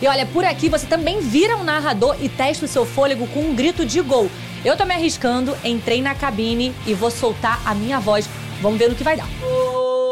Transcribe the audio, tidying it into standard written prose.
E olha, por aqui você também vira um narrador e testa o seu fôlego com um grito de gol. Eu tô me arriscando, entrei na cabine e vou soltar a minha voz. Vamos ver no que vai dar.